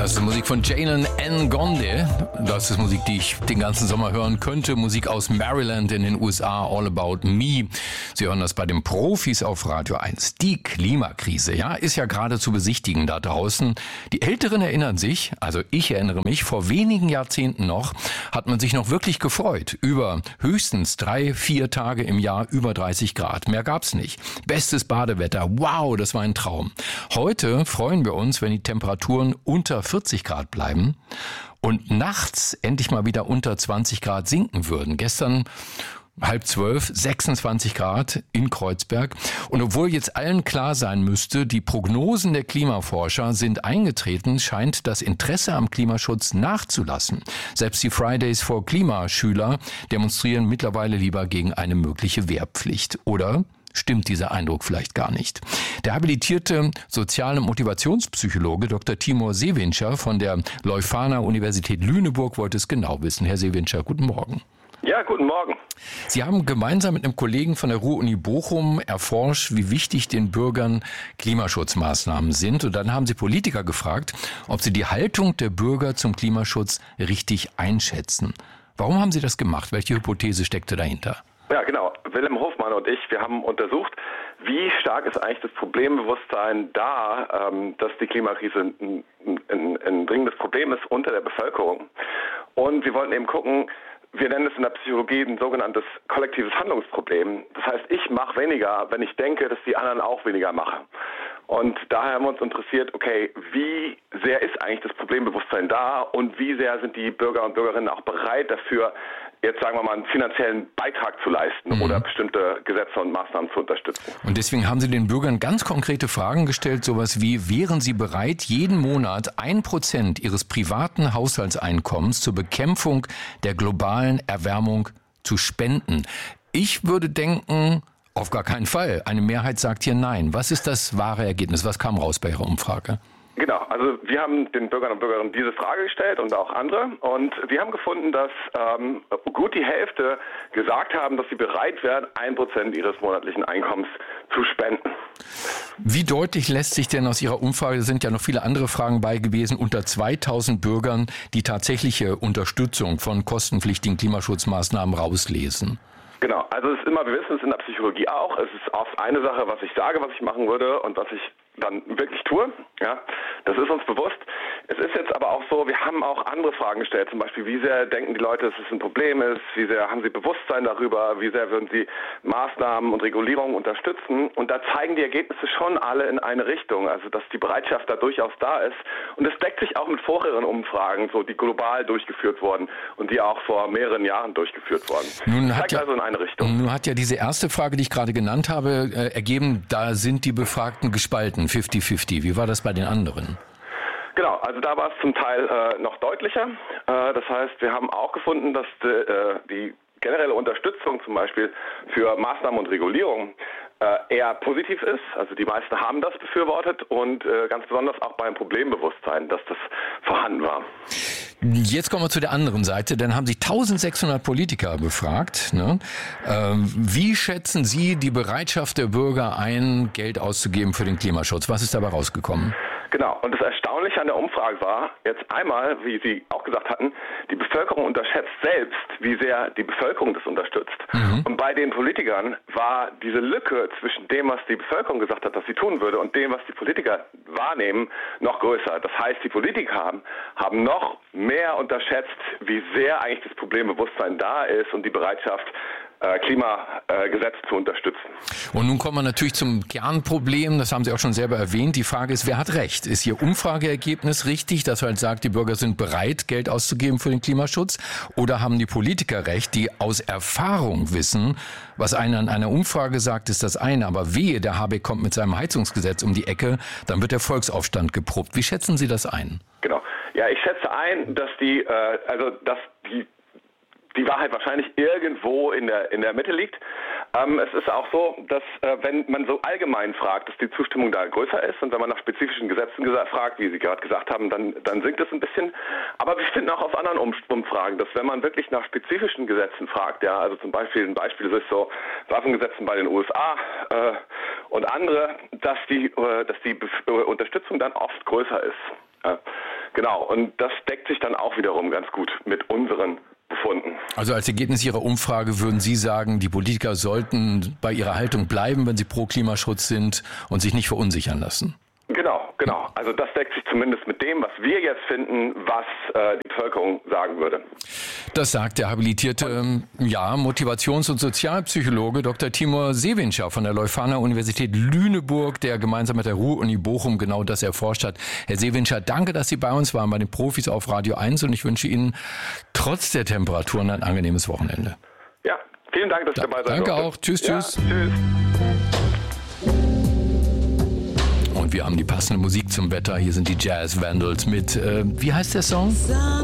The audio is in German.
Das ist Musik von Jalen Ngonde. Das ist Musik, die ich den ganzen Sommer hören könnte. Musik aus Maryland in den USA, All About Me. Sie hören das bei den Profis auf Radio 1. Die Klimakrise, ja, ist ja gerade zu besichtigen da draußen. Die Älteren erinnern sich, also ich erinnere mich, vor wenigen Jahrzehnten noch, hat man sich noch wirklich gefreut über höchstens 3-4 Tage im Jahr über 30 Grad. Mehr gab's nicht. Bestes Badewetter. Wow, das war ein Traum. Heute freuen wir uns, wenn die Temperaturen unter 40 Grad bleiben und nachts endlich mal wieder unter 20 Grad sinken würden. Gestern 11:30, 26 Grad in Kreuzberg. Und obwohl jetzt allen klar sein müsste, die Prognosen der Klimaforscher sind eingetreten, scheint das Interesse am Klimaschutz nachzulassen. Selbst die Fridays for Klimaschüler demonstrieren mittlerweile lieber gegen eine mögliche Wehrpflicht. Oder stimmt dieser Eindruck vielleicht gar nicht? Der habilitierte Sozial- und Motivationspsychologe Dr. Timur Sevincer von der Leuphana Universität Lüneburg wollte es genau wissen. Herr Sevincer, guten Morgen. Ja, guten Morgen. Sie haben gemeinsam mit einem Kollegen von der Ruhr-Uni Bochum erforscht, wie wichtig den Bürgern Klimaschutzmaßnahmen sind. Und dann haben Sie Politiker gefragt, ob sie die Haltung der Bürger zum Klimaschutz richtig einschätzen. Warum haben Sie das gemacht? Welche Hypothese steckte dahinter? Ja, genau. Willem Hofmann und ich, wir haben untersucht, wie stark ist eigentlich das Problembewusstsein da, dass die Klimakrise ein dringendes Problem ist unter der Bevölkerung. Und wir wollten eben gucken, wir nennen es in der Psychologie ein sogenanntes kollektives Handlungsproblem. Das heißt, ich mache weniger, wenn ich denke, dass die anderen auch weniger machen. Und daher haben wir uns interessiert, okay, wie sehr ist eigentlich das Problembewusstsein da und wie sehr sind die Bürger und Bürgerinnen auch bereit dafür, jetzt sagen wir mal einen finanziellen Beitrag zu leisten oder bestimmte Gesetze und Maßnahmen zu unterstützen. Und deswegen haben Sie den Bürgern ganz konkrete Fragen gestellt, sowas wie, wären Sie bereit, jeden Monat 1% Ihres privaten Haushaltseinkommens zur Bekämpfung der globalen Erwärmung zu spenden? Ich würde denken, auf gar keinen Fall. Eine Mehrheit sagt hier nein. Was ist das wahre Ergebnis? Was kam raus bei Ihrer Umfrage? Genau, also wir haben den Bürgern und Bürgerinnen diese Frage gestellt und auch andere und wir haben gefunden, dass gut die Hälfte gesagt haben, dass sie bereit wären, 1% ihres monatlichen Einkommens zu spenden. Wie deutlich lässt sich denn aus Ihrer Umfrage, sind ja noch viele andere Fragen bei gewesen, unter 2000 Bürgern die tatsächliche Unterstützung von kostenpflichtigen Klimaschutzmaßnahmen rauslesen? Genau, also es ist immer, wir wissen es in der Psychologie auch, es ist oft eine Sache, was ich sage, was ich machen würde und was ich dann wirklich tue, ja, das ist uns bewusst. Es ist jetzt aber auch so, wir haben auch andere Fragen gestellt, zum Beispiel, wie sehr denken die Leute, dass es ein Problem ist, wie sehr haben sie Bewusstsein darüber, wie sehr würden sie Maßnahmen und Regulierungen unterstützen und da zeigen die Ergebnisse schon alle in eine Richtung, also dass die Bereitschaft da durchaus da ist und es deckt sich auch mit vorherigen Umfragen, so die global durchgeführt wurden und die auch vor mehreren Jahren durchgeführt wurden. Nun zeigt also in eine Richtung. Nun hat ja diese erste Frage, die ich gerade genannt habe, ergeben, da sind die Befragten gespalten, 50-50. Wie war das bei den anderen? Genau, also da war es zum Teil noch deutlicher. Das heißt, wir haben auch gefunden, dass die generelle Unterstützung zum Beispiel für Maßnahmen und Regulierung eher positiv ist. Also die meisten haben das befürwortet und ganz besonders auch beim Problembewusstsein, dass das vorhanden war. Jetzt kommen wir zu der anderen Seite. Dann haben Sie 1600 Politiker befragt. Ne? Wie schätzen Sie die Bereitschaft der Bürger ein, Geld auszugeben für den Klimaschutz? Was ist dabei rausgekommen? Genau, und das Erstaunliche an der Umfrage war, jetzt einmal, wie Sie auch gesagt hatten, die Bevölkerung unterschätzt selbst, wie sehr die Bevölkerung das unterstützt. Und bei den Politikern war diese Lücke zwischen dem, was die Bevölkerung gesagt hat, dass sie tun würde, und dem, was die Politiker wahrnehmen, noch größer. Das heißt, die Politiker haben noch mehr unterschätzt, wie sehr eigentlich das Problembewusstsein da ist und die Bereitschaft, Klimagesetze zu unterstützen. Und nun kommen wir natürlich zum Kernproblem, das haben Sie auch schon selber erwähnt. Die Frage ist, wer hat recht? Ist Ihr Umfrageergebnis richtig, dass halt sagt, die Bürger sind bereit, Geld auszugeben für den Klimaschutz? Oder haben die Politiker recht, die aus Erfahrung wissen, was einer in einer Umfrage sagt, ist das eine, aber wehe, der Habeck kommt mit seinem Heizungsgesetz um die Ecke, dann wird der Volksaufstand geprobt. Wie schätzen Sie das ein? Genau. Ja, ich schätze ein, dass die Wahrheit wahrscheinlich irgendwo in der Mitte liegt. Es ist auch so, dass wenn man so allgemein fragt, dass die Zustimmung da größer ist und wenn man nach spezifischen Gesetzen fragt, wie Sie gerade gesagt haben, dann sinkt es ein bisschen. Aber wir finden auch aus anderen Umfragen, dass wenn man wirklich nach spezifischen Gesetzen fragt, ja, also zum Beispiel ein Beispiel ist so Waffengesetzen bei den USA und andere, dass die Unterstützung dann oft größer ist. Genau, und das deckt sich dann auch wiederum ganz gut mit unseren Befunden. Also als Ergebnis Ihrer Umfrage würden Sie sagen, die Politiker sollten bei ihrer Haltung bleiben, wenn sie pro Klimaschutz sind und sich nicht verunsichern lassen? Genau. Also das deckt sich zumindest mit dem, was wir jetzt finden, was die Bevölkerung sagen würde. Das sagt der habilitierte Motivations- und Sozialpsychologe Dr. Timur Sevincer von der Leuphana-Universität Lüneburg, der gemeinsam mit der Ruhr-Uni Bochum genau das erforscht hat. Herr Sevincer, danke, dass Sie bei uns waren, bei den Profis auf Radio 1, und ich wünsche Ihnen trotz der Temperaturen ein angenehmes Wochenende. Ja, vielen Dank, dass ich dabei sein durfte. Danke auch. Tschüss. Tschüss. Und wir haben die passende Musik zum Wetter. Hier sind die Jazz Vandals mit, wie heißt der Song?